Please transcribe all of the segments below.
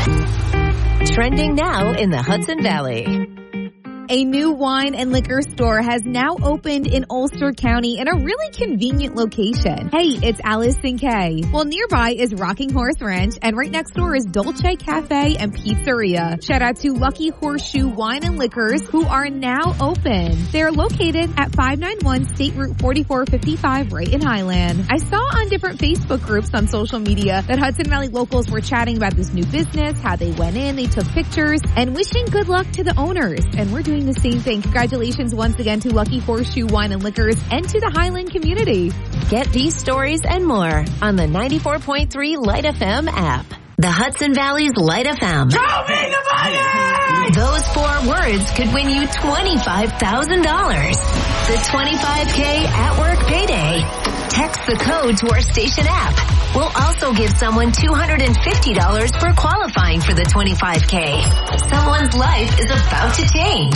Trending now in the Hudson Valley. A new wine and liquor store has now opened in Ulster County in a really convenient location. Hey, it's Allison Kay. Well, nearby is Rocking Horse Ranch, and right next door is Dolce Cafe and Pizzeria. Shout out to Lucky Horseshoe Wine and Liquors, who are now open. They're located at 591 State Route 4455 right in Highland. I saw on different Facebook groups on social media that Hudson Valley locals were chatting about this new business, how they went in, they took pictures, and wishing good luck to the owners. And we're doing the same thing. Congratulations once again to Lucky Horseshoe Wine and Liquors and to the Highland community. Get these stories and more on the 94.3 Light FM app. The Hudson Valley's Light FM. Show me the money! Those 4 words could win you $25,000. The 25K at work payday. Text the code to our station app. We'll also give someone $250 for qualifying for the 25K. Someone's life is about to change.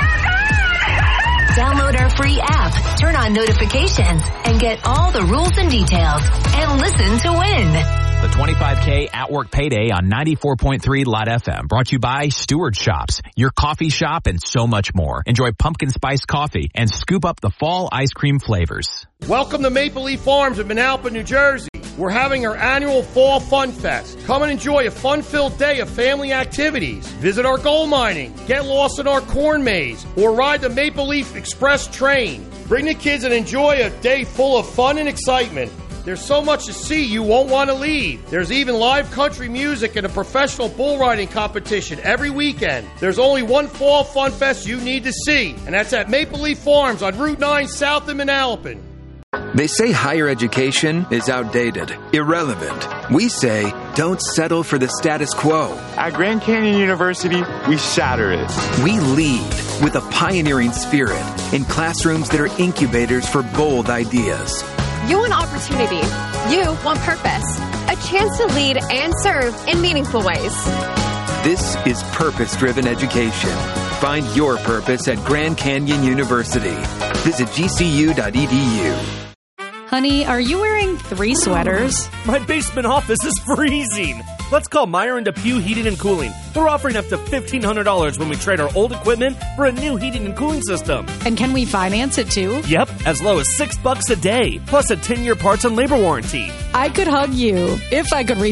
Download our free app, turn on notifications, and get all the rules and details. And listen to win. The 25K at work payday on 94.3 Light FM. Brought to you by Stewart Shops, your coffee shop, and so much more. Enjoy pumpkin spice coffee and scoop up the fall ice cream flavors. Welcome to Maple Leaf Farms in Manalapan, New Jersey. We're having our annual Fall Fun Fest. Come and enjoy a fun-filled day of family activities. Visit our gold mining, get lost in our corn maze, or ride the Maple Leaf Express train. Bring the kids and enjoy a day full of fun and excitement. There's so much to see you won't want to leave. There's even live country music and a professional bull riding competition every weekend. There's only one Fall Fun Fest you need to see, and that's at Maple Leaf Farms on Route 9 South in Manalapan. They say higher education is outdated, irrelevant. We say don't settle for the status quo. At Grand Canyon University, we shatter it. We lead with a pioneering spirit in classrooms that are incubators for bold ideas. You want opportunity. You want purpose. A chance to lead and serve in meaningful ways. This is purpose-driven education. Find your purpose at Grand Canyon University. Visit gcu.edu. Honey, are you wearing 3 sweaters? My basement office is freezing. Let's call Myron DePue Heating and Cooling. They're offering up to $1,500 when we trade our old equipment for a new heating and cooling system. And can we finance it too? Yep, as low as $6 a day, plus a 10-year parts and labor warranty. I could hug you if I could reach